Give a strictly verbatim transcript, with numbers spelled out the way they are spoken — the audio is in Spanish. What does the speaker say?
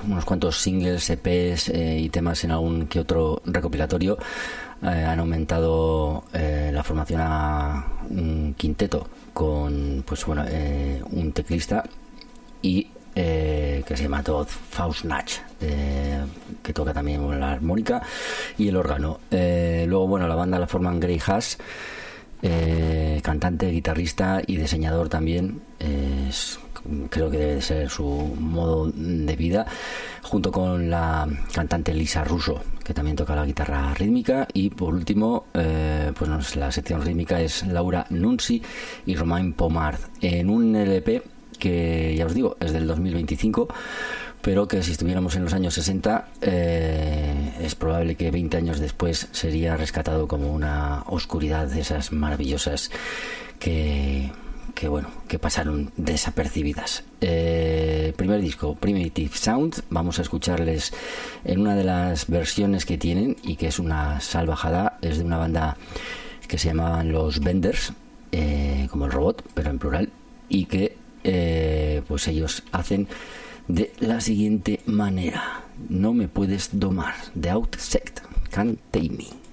unos cuantos singles, E Pes eh, y temas en algún que otro recopilatorio, eh, han aumentado eh, la formación a un quinteto con, pues bueno, eh, un teclista y eh, que se llama Todd Faustnach, eh, que toca también con la armónica y el órgano. Eh, luego, bueno, la banda la forman Gray Haas, eh, cantante, guitarrista y diseñador también. Eh, es, creo que debe de ser su modo de vida, junto con la cantante Lisa Russo, que también toca la guitarra rítmica. Y por último, eh, pues no, la sección rítmica es Laura Nunzi y Romain Pomard, en un L P que, ya os digo, es del dos mil veinticinco, pero que si estuviéramos en los años sesenta, eh, es probable que veinte años después sería rescatado como una oscuridad de esas maravillosas que, que bueno, que pasaron desapercibidas. Eh, primer disco, Primitive Sound. Vamos a escucharles en una de las versiones que tienen, y que es una salvajada. Es de una banda que se llamaban los Benders, eh, como el robot, pero en plural, y que eh, pues ellos hacen de la siguiente manera: No me puedes domar, The Outsect, Can't Tame Me.